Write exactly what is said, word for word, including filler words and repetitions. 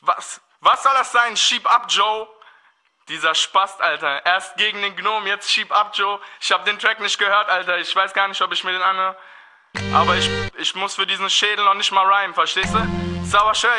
Was? Was soll das sein? Schieb ab, Joe. Dieser Spast, Alter. Erst gegen den Gnom, jetzt schieb ab, Joe. Ich hab den Track nicht gehört, Alter. Ich weiß gar nicht, ob ich mir den anhöre. Aber ich, ich muss für diesen Schädel noch nicht mal rhymen, verstehst du? Sauer schön.